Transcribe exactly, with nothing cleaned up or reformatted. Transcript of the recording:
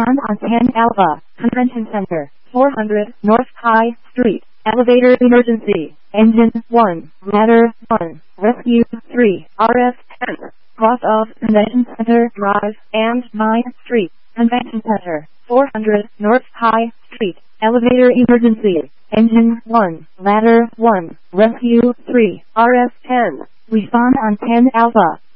Respond on ten Alpha, Convention Center, four hundred North High Street. Elevator emergency. Engine one, ladder one, rescue three, R F ten. Cross of Convention Center Drive and Mine Street. Convention Center, four hundred North High Street. Elevator emergency. Engine one, ladder one, rescue three, R F ten. Respond on ten Alpha.